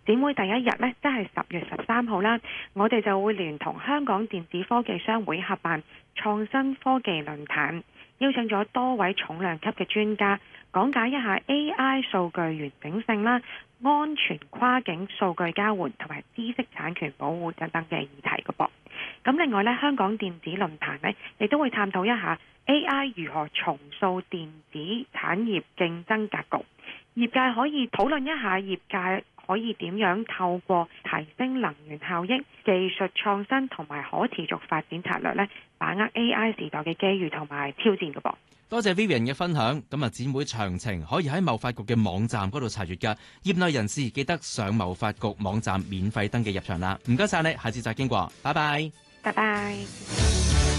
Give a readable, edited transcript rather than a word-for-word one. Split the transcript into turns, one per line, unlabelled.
展會第一日呢，即係10月13號啦，我哋就會聯同香港電子科技商會合辦創新科技論壇，邀請咗多位重量級嘅專家講解一下 AI 數據完整性啦、安全跨境數據交換同埋知識產權保護等等嘅議題嘅噃。咁另外呢，香港電子論壇呢亦都會探討一下 AI 如何重塑電子產業競爭格局，業界可以討論一下業界可以點樣透過提升能源效益、技術創新同埋可持續發展策略呢，把握 AI 時代嘅機遇同埋挑戰嘅噃。
多謝 Vivian 嘅分享。咁展會詳情可以喺貿發局嘅網站嗰度查閱㗎。業內人士記得上貿發局網站免費登記入場啦。唔該晒你，下次再經過，拜拜。
拜拜。